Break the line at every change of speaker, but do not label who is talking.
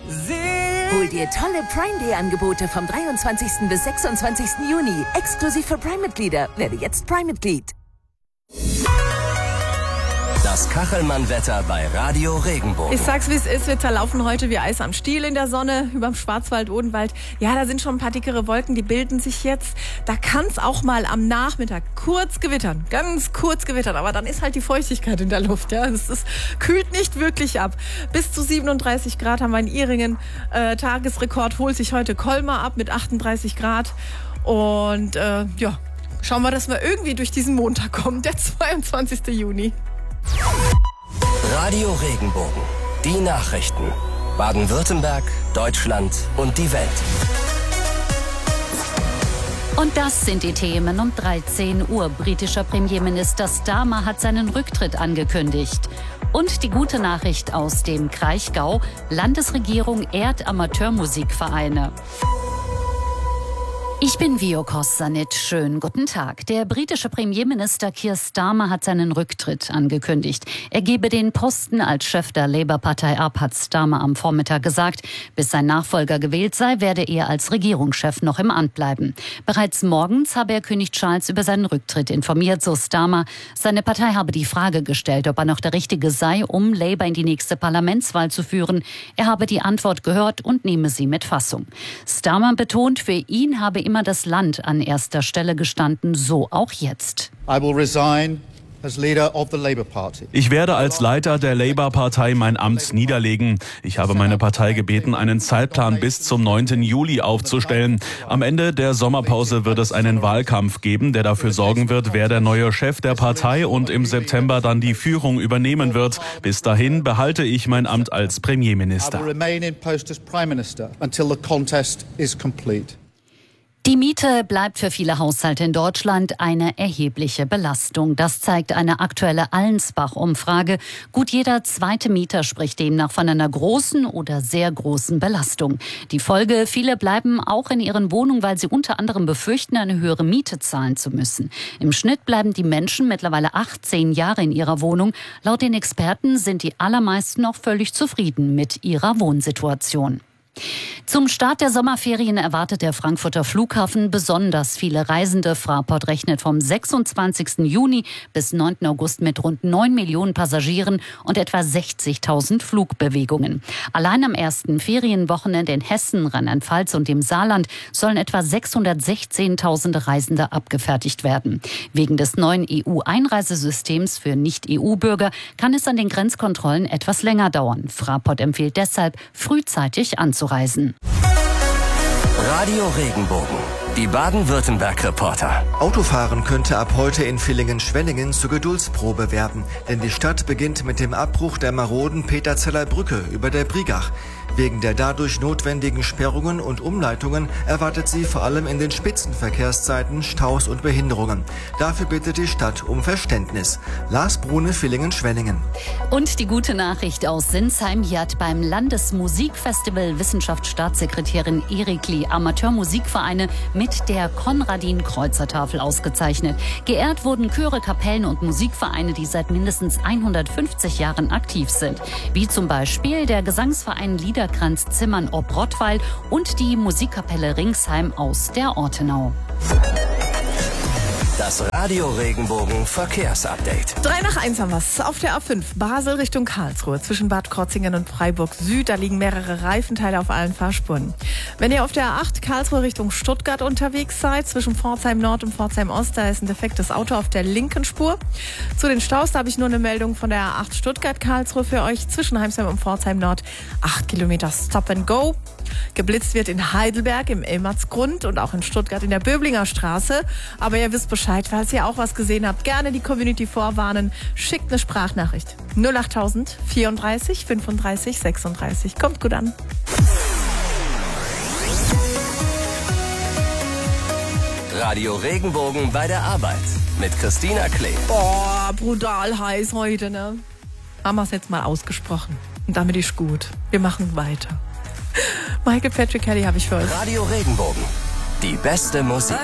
Hol dir tolle Prime Day Angebote vom 23. bis 26. Juni. Exklusiv für Prime-Mitglieder. Werde jetzt Prime-Mitglied.
Das Kachelmann-Wetter bei Radio Regenbogen.
Ich sag's, wie es ist. Wir zerlaufen heute wie Eis am Stiel in der Sonne überm Schwarzwald, Odenwald. Ja, da sind schon ein paar dickere Wolken, die bilden sich jetzt. Da kann's auch mal am Nachmittag kurz gewittern. Ganz kurz gewittern. Aber dann ist halt die Feuchtigkeit in der Luft. Ja, kühlt nicht wirklich ab. Bis zu 37 Grad haben wir in Ihringen. Tagesrekord holt sich heute Colmar ab mit 38 Grad. Und schauen wir, dass wir irgendwie durch diesen Montag kommen, der 22. Juni.
Radio Regenbogen. Die Nachrichten. Baden-Württemberg, Deutschland und die Welt.
Und das sind die Themen um 13 Uhr. Britischer Premierminister Starmer hat seinen Rücktritt angekündigt. Und die gute Nachricht aus dem Kraichgau. Landesregierung ehrt Amateurmusikvereine. Ich bin Vio Kossanit. Schönen guten Tag. Der britische Premierminister Keir Starmer hat seinen Rücktritt angekündigt. Er gebe den Posten als Chef der Labour-Partei ab, hat Starmer am Vormittag gesagt. Bis sein Nachfolger gewählt sei, werde er als Regierungschef noch im Amt bleiben. Bereits morgens habe er König Charles über seinen Rücktritt informiert, so Starmer. Seine Partei habe die Frage gestellt, ob er noch der Richtige sei, um Labour in die nächste Parlamentswahl zu führen. Er habe die Antwort gehört und nehme sie mit Fassung. Starmer betont, für ihn habe immer das Land an erster Stelle gestanden, so auch jetzt.
Ich werde als Leiter der Labour-Partei mein Amt niederlegen. Ich habe meine Partei gebeten, einen Zeitplan bis zum 9. Juli aufzustellen. Am Ende der Sommerpause wird es einen Wahlkampf geben, der dafür sorgen wird, wer der neue Chef der Partei und im September dann die Führung übernehmen wird. Bis dahin behalte ich mein Amt als Premierminister.
Die Miete bleibt für viele Haushalte in Deutschland eine erhebliche Belastung. Das zeigt eine aktuelle Allensbach-Umfrage. Gut jeder zweite Mieter spricht demnach von einer großen oder sehr großen Belastung. Die Folge: viele bleiben auch in ihren Wohnungen, weil sie unter anderem befürchten, eine höhere Miete zahlen zu müssen. Im Schnitt bleiben die Menschen mittlerweile 18 Jahre in ihrer Wohnung. Laut den Experten sind die allermeisten noch völlig zufrieden mit ihrer Wohnsituation. Zum Start der Sommerferien erwartet der Frankfurter Flughafen besonders viele Reisende. Fraport rechnet vom 26. Juni bis 9. August mit rund 9 Millionen Passagieren und etwa 60.000 Flugbewegungen. Allein am ersten Ferienwochenende in Hessen, Rheinland-Pfalz und dem Saarland sollen etwa 616.000 Reisende abgefertigt werden. Wegen des neuen EU-Einreisesystems für Nicht-EU-Bürger kann es an den Grenzkontrollen etwas länger dauern. Fraport empfiehlt deshalb, frühzeitig anzureisen.
Radio Regenbogen. Die Baden-Württemberg-Reporter.
Autofahren könnte ab heute in Villingen-Schwenningen zur Geduldsprobe werden, denn die Stadt beginnt mit dem Abbruch der maroden Peterzeller Brücke über der Brigach. Wegen der dadurch notwendigen Sperrungen und Umleitungen erwartet sie vor allem in den Spitzenverkehrszeiten Staus und Behinderungen. Dafür bittet die Stadt um Verständnis. Lars Brune, Villingen-Schwenningen.
Und die gute Nachricht aus Sinsheim. Hier hat beim Landesmusikfestival Wissenschaftsstaatssekretärin Erikli Amateurmusikvereine mit der Konradin-Kreuzertafel ausgezeichnet. Geehrt wurden Chöre, Kapellen und Musikvereine, die seit mindestens 150 Jahren aktiv sind. Wie zum Beispiel der Gesangsverein Liederkranz Zimmern ob Rottweil und die Musikkapelle Ringsheim aus der Ortenau.
Das Radio Regenbogen Verkehrsupdate.
3:01 haben wir's. Auf der A5 Basel Richtung Karlsruhe zwischen Bad Krotzingen und Freiburg Süd. Da liegen mehrere Reifenteile auf allen Fahrspuren. Wenn ihr auf der A8 Karlsruhe Richtung Stuttgart unterwegs seid, zwischen Pforzheim Nord und Pforzheim Ost, da ist ein defektes Auto auf der linken Spur. Zu den Staus, da habe ich nur eine Meldung von der A8 Stuttgart-Karlsruhe für euch. Zwischen Heimsheim und Pforzheim Nord 8 Kilometer Stop and Go. Geblitzt wird in Heidelberg im Elmarsgrund und auch in Stuttgart in der Böblinger Straße. Aber ihr wisst Bescheid, falls ihr auch was gesehen habt, gerne die Community vorwarnen. Schickt eine Sprachnachricht. 08000 34 35 36. Kommt gut an.
Radio Regenbogen bei der Arbeit mit Christina Klee.
Boah, brutal heiß heute, ne? Haben wir es jetzt mal ausgesprochen. Und damit ist gut. Wir machen weiter. Michael Patrick Kelly habe ich für euch.
Radio Regenbogen. Die beste Musik.